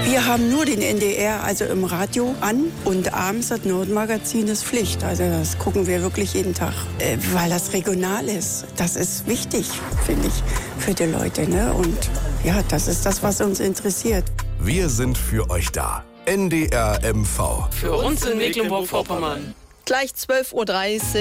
Wir haben nur den NDR, also im Radio, an. Und abends das Nordmagazin ist Pflicht. Also das gucken wir wirklich jeden Tag, weil das regional ist. Das ist wichtig, finde ich, für die Leute. Ne? Und ja, das ist das, was uns interessiert. Wir sind für euch da. NDR MV. Für uns in Mecklenburg-Vorpommern. Gleich 12.30 Uhr,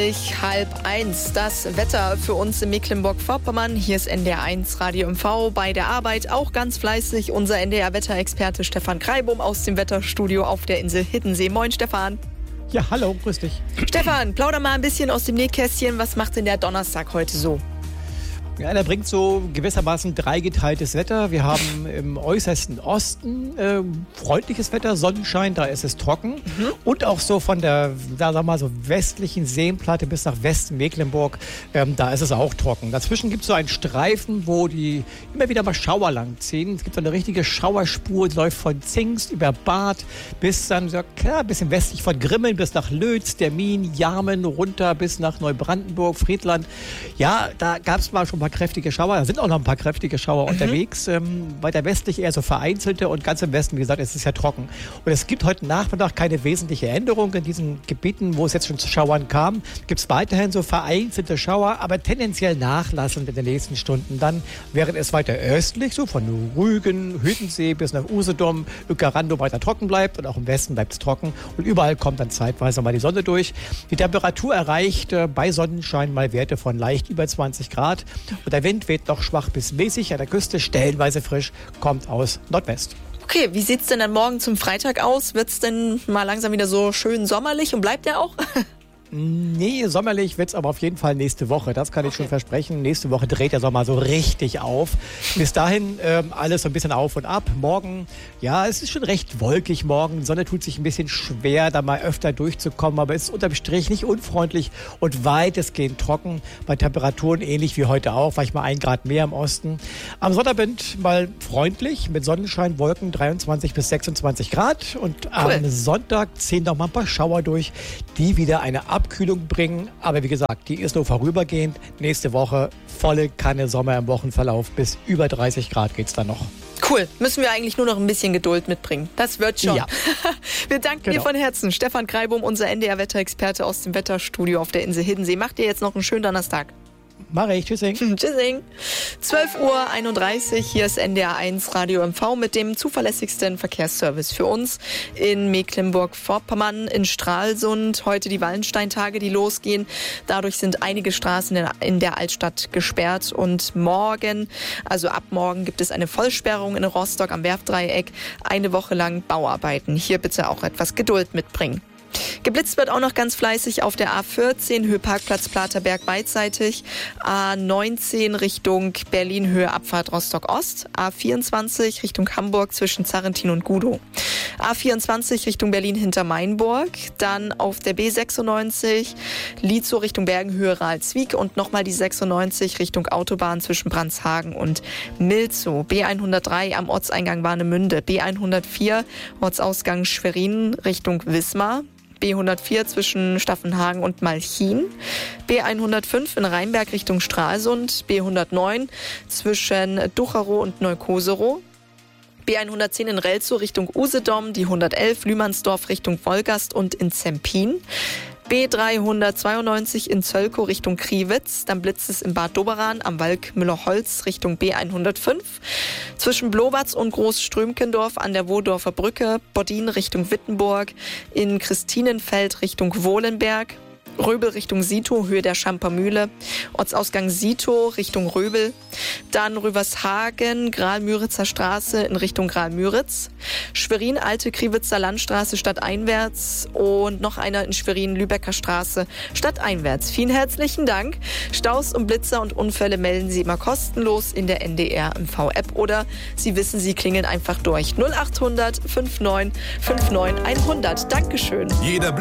12:30. Das Wetter für uns in Mecklenburg-Vorpommern. Hier ist NDR1 Radio MV. Bei der Arbeit auch ganz fleißig unser NDR-Wetterexperte Stefan Kreibum aus dem Wetterstudio auf der Insel Hiddensee. Moin, Stefan. Ja, hallo, grüß dich. Stefan, plauder mal ein bisschen aus dem Nähkästchen. Was macht denn der Donnerstag heute so? Ja, der bringt so gewissermaßen dreigeteiltes Wetter. Wir haben im äußersten Osten freundliches Wetter, Sonnenschein, da ist es trocken. Und auch so von der, sagen wir mal, so westlichen Seenplatte bis nach Westen Mecklenburg, da ist es auch trocken. Dazwischen gibt es so einen Streifen, wo die immer wieder mal Schauer lang ziehen. Es gibt so eine richtige Schauerspur, die läuft von Zingst über Bad bis dann, so klar, ein bisschen westlich von Grimmeln bis nach Lötz, Dermin, Jarmen, runter bis nach Neubrandenburg, Friedland. Ja, da gab es mal schon ein paar kräftige Schauer. Da sind auch noch ein paar kräftige Schauer unterwegs. Weiter westlich eher so vereinzelte und ganz im Westen, wie gesagt, ist es ja trocken. Und es gibt heute Nachmittag keine wesentliche Änderung in diesen Gebieten, wo es jetzt schon zu Schauern kam. Gibt es weiterhin so vereinzelte Schauer, aber tendenziell nachlassend in den nächsten Stunden dann, während es weiter östlich, so von Rügen, Hüttensee bis nach Usedom, Uecker-Randow weiter trocken bleibt und auch im Westen bleibt es trocken und überall kommt dann zeitweise mal die Sonne durch. Die Temperatur erreicht bei Sonnenschein mal Werte von leicht über 20 Grad. Und der Wind weht noch schwach bis mäßig an der Küste, stellenweise frisch, kommt aus Nordwest. Okay, wie sieht's denn dann morgen zum Freitag aus? Wird's denn mal langsam wieder so schön sommerlich und bleibt der auch? Nee, sommerlich wird's aber auf jeden Fall nächste Woche. Das kann ich schon versprechen. Nächste Woche dreht der Sommer so richtig auf. Bis dahin alles so ein bisschen auf und ab. Morgen, ja, es ist schon recht wolkig morgen. Die Sonne tut sich ein bisschen schwer, da mal öfter durchzukommen. Aber es ist unterm Strich nicht unfreundlich und weitestgehend trocken. Bei Temperaturen ähnlich wie heute auch. Vielleicht mal 1 Grad mehr im Osten. Am Sonnabend mal freundlich mit Sonnenschein, Wolken 23 bis 26 Grad. Und am Sonntag ziehen noch mal ein paar Schauer durch, die wieder eine Abkühlung bringen, aber wie gesagt, die ist nur vorübergehend. Nächste Woche volle Kanne Sommer im Wochenverlauf, bis über 30 Grad geht's dann noch. Cool, müssen wir eigentlich nur noch ein bisschen Geduld mitbringen. Das wird schon. Ja. Wir danken dir von Herzen. Stefan Kreibum, unser NDR-Wetterexperte aus dem Wetterstudio auf der Insel Hiddensee. Macht dir jetzt noch einen schönen Donnerstag. Mach ich. Tschüssing. Tschüssing. 12.31 Uhr, hier ist NDR1 Radio MV mit dem zuverlässigsten Verkehrsservice für uns in Mecklenburg-Vorpommern, in Stralsund. Heute die Wallensteintage, die losgehen. Dadurch sind einige Straßen in der Altstadt gesperrt. Und morgen, also ab morgen, gibt es eine Vollsperrung in Rostock am Werftdreieck. Eine Woche lang Bauarbeiten. Hier bitte auch etwas Geduld mitbringen. Geblitzt wird auch noch ganz fleißig auf der A14, Höhe Parkplatz Platerberg beidseitig, A19 Richtung Berlin, Höhe Abfahrt Rostock-Ost, A24 Richtung Hamburg zwischen Zarrentin und Gudow, A24 Richtung Berlin hinter Mainburg, dann auf der B96 Lietzow Richtung Bergen, Höhe Ralswiek und nochmal die 96 Richtung Autobahn zwischen Brandshagen und Milzow, B103 am Ortseingang Warnemünde, B104 Ortsausgang Schwerin Richtung Wismar, B104 zwischen Staffenhagen und Malchin, B105 in Rheinberg Richtung Stralsund, B109 zwischen Ducherow und Neukoserow, B110 in Relzow Richtung Usedom, die 111 Lühmannsdorf Richtung Wolgast und in Zempin, B392 in Zölkow Richtung Kriwitz, dann blitzt es in Bad Doberan am Walkmüller-Holz Richtung B105, zwischen Blowatz und Großströmkendorf an der Wohdorfer Brücke, Boddin Richtung Wittenburg, in Christinenfeld Richtung Wohlenberg, Röbel Richtung Sitow, Höhe der Schampermühle, Ortsausgang Sitow Richtung Röbel, dann Rövershagen, Graal-Müritzer Straße in Richtung Graal-Müritz, Schwerin, Alte Kriwitzer Landstraße stadteinwärts und noch einer in Schwerin, Lübecker Straße stadteinwärts. Vielen herzlichen Dank. Staus und Blitzer und Unfälle melden Sie immer kostenlos in der NDR MV-App oder Sie wissen, Sie klingeln einfach durch. 0800 59 59 100. Dankeschön. Jeder